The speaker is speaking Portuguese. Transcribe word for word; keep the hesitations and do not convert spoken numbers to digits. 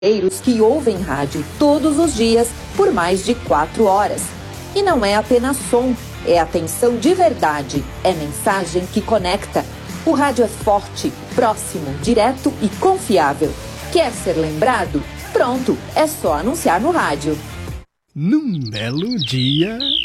que ouvem rádio todos os dias por mais de quatro horas. E não é apenas som, é atenção de verdade, é mensagem que conecta. O rádio é forte, próximo, direto e confiável. Quer ser lembrado? Pronto, é só anunciar no rádio. Num belo dia...